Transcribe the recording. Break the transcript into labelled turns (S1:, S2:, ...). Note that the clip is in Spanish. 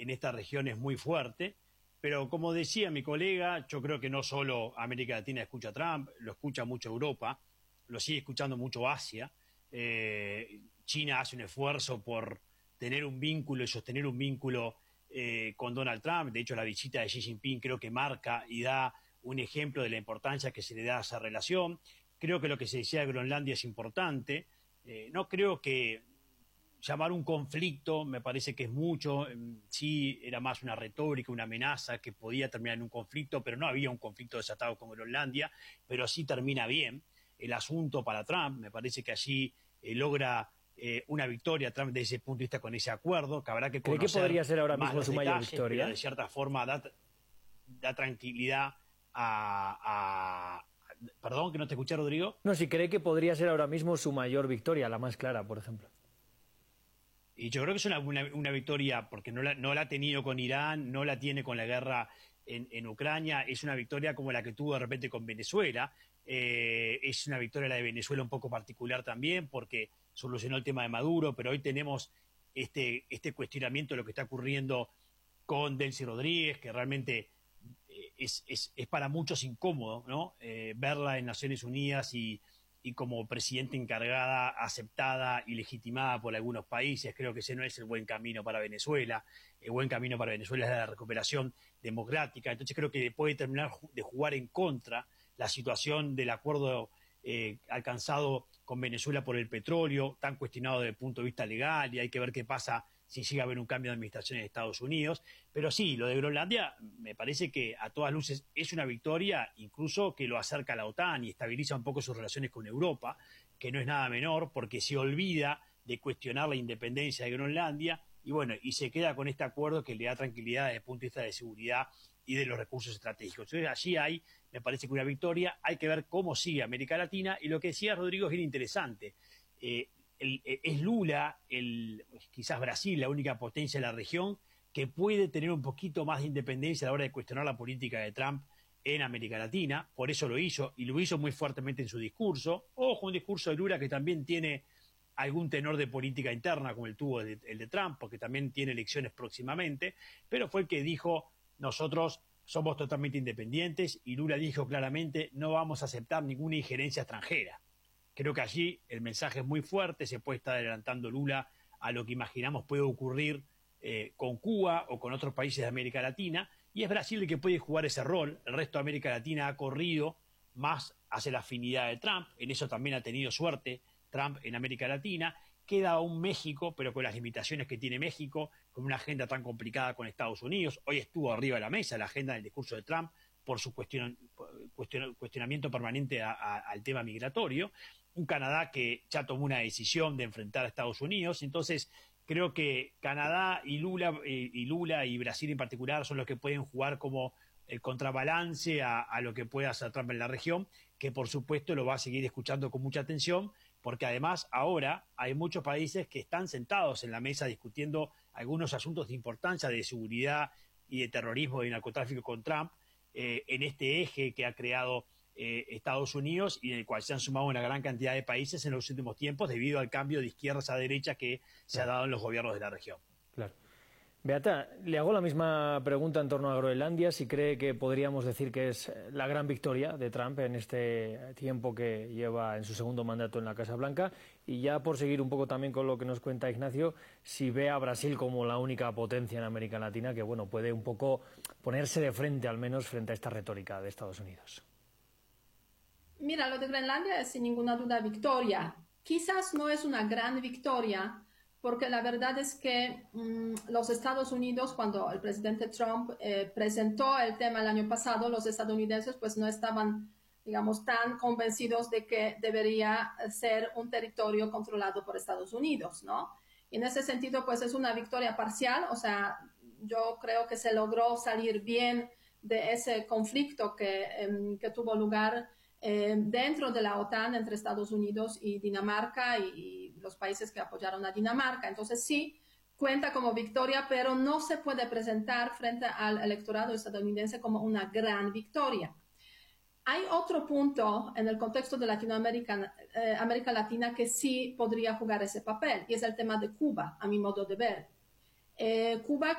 S1: en esta región es muy fuerte. Pero como decía mi colega, yo creo que no solo América Latina escucha a Trump, lo escucha mucho Europa, lo sigue escuchando mucho Asia. China hace un esfuerzo por tener un vínculo y sostener un vínculo con Donald Trump. De hecho, la visita de Xi Jinping creo que marca y da un ejemplo de la importancia que se le da a esa relación. Creo que lo que se decía de Groenlandia es importante. No creo que llamar un conflicto me parece que es mucho. Sí, era más una retórica, una amenaza que podía terminar en un conflicto, pero no había un conflicto desatado con Groenlandia, pero sí termina bien el asunto para Trump. Me parece que allí logra una victoria Trump desde ese punto de vista con ese acuerdo, que habrá que conocer.
S2: ¿Cree que podría ser ahora mismo su mayor
S1: detalles,
S2: victoria?
S1: pero de cierta forma da tranquilidad a... Perdón, que no te escuché, Rodrigo.
S2: No, si cree que podría ser ahora mismo su mayor victoria, la más clara, por ejemplo.
S1: Y yo creo que es una victoria, porque no la ha tenido con Irán, no la tiene con la guerra en Ucrania, es una victoria como la que tuvo de repente con Venezuela. Es una victoria la de Venezuela un poco particular también, porque solucionó el tema de Maduro, pero hoy tenemos este cuestionamiento de lo que está ocurriendo con Delcy Rodríguez, que realmente es para muchos incómodo, ¿no? Verla en Naciones Unidas y como presidenta encargada, aceptada y legitimada por algunos países. Creo que ese no es el buen camino para Venezuela. El buen camino para Venezuela es la recuperación democrática. Entonces creo que puede terminar de jugar en contra la situación del acuerdo alcanzado con Venezuela por el petróleo, tan cuestionado desde el punto de vista legal, y hay que ver qué pasa si llega a haber un cambio de administración en Estados Unidos. Pero sí, lo de Groenlandia me parece que a todas luces es una victoria, incluso que lo acerca a la OTAN y estabiliza un poco sus relaciones con Europa, que no es nada menor, porque se olvida de cuestionar la independencia de Groenlandia y bueno, y se queda con este acuerdo que le da tranquilidad desde el punto de vista de seguridad y de los recursos estratégicos. Entonces allí hay, me parece que una victoria. Hay que ver cómo sigue América Latina, y lo que decía Rodrigo es bien interesante. Es Lula, quizás Brasil, la única potencia de la región que puede tener un poquito más de independencia a la hora de cuestionar la política de Trump en América Latina. Por eso lo hizo, y lo hizo muy fuertemente en su discurso. Ojo, un discurso de Lula que también tiene algún tenor de política interna, como el tuvo el de Trump, porque también tiene elecciones próximamente, pero fue el que dijo: nosotros somos totalmente independientes, y Lula dijo claramente: no vamos a aceptar ninguna injerencia extranjera. Creo que allí el mensaje es muy fuerte. Se puede estar adelantando Lula a lo que imaginamos puede ocurrir con Cuba o con otros países de América Latina, y es Brasil el que puede jugar ese rol. El resto de América Latina ha corrido más hacia la afinidad de Trump, en eso también ha tenido suerte Trump en América Latina. Queda aún México, pero con las limitaciones que tiene México, con una agenda tan complicada con Estados Unidos. Hoy estuvo arriba de la mesa la agenda del discurso de Trump por su cuestionamiento permanente al tema migratorio. Un Canadá que ya tomó una decisión de enfrentar a Estados Unidos. Entonces creo que Canadá y Lula y Brasil en particular son los que pueden jugar como el contrabalance a lo que pueda hacer Trump en la región, que por supuesto lo va a seguir escuchando con mucha atención, porque además ahora hay muchos países que están sentados en la mesa discutiendo algunos asuntos de importancia de seguridad y de terrorismo y narcotráfico con Trump, en este eje que ha creado Estados Unidos, y en el cual se han sumado una gran cantidad de países en los últimos tiempos debido al cambio de izquierdas a derecha que se ha dado en los gobiernos de la región.
S2: Claro. Beata, le hago la misma pregunta en torno a Groenlandia, si cree que podríamos decir que es la gran victoria de Trump en este tiempo que lleva en su segundo mandato en la Casa Blanca, y ya por seguir un poco también con lo que nos cuenta Ignacio, si ve a Brasil como la única potencia en América Latina que bueno puede un poco ponerse de frente, al menos frente a esta retórica de Estados Unidos.
S3: Mira, lo de Groenlandia es sin ninguna duda victoria. Quizás no es una gran victoria, porque la verdad es que los Estados Unidos, cuando el presidente Trump presentó el tema el año pasado, los estadounidenses pues no estaban, digamos, tan convencidos de que debería ser un territorio controlado por Estados Unidos, ¿no? Y en ese sentido pues es una victoria parcial. O sea, yo creo que se logró salir bien de ese conflicto que tuvo lugar dentro de la OTAN entre Estados Unidos y Dinamarca y los países que apoyaron a Dinamarca. Entonces sí, cuenta como victoria, pero no se puede presentar frente al electorado estadounidense como una gran victoria. Hay otro punto en el contexto de Latinoamérica, América Latina, que sí podría jugar ese papel, y es el tema de Cuba, a mi modo de ver. Cuba